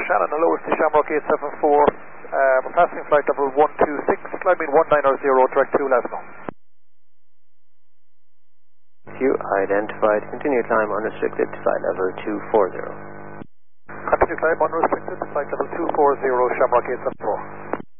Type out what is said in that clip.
Shannon, hello, it's the Shamrock 874. We're passing flight level 126, climb in 190, direct to Lasno. You identified, continue climb unrestricted, flight level 240. Continue climb unrestricted, flight level 240, Shamrock 874.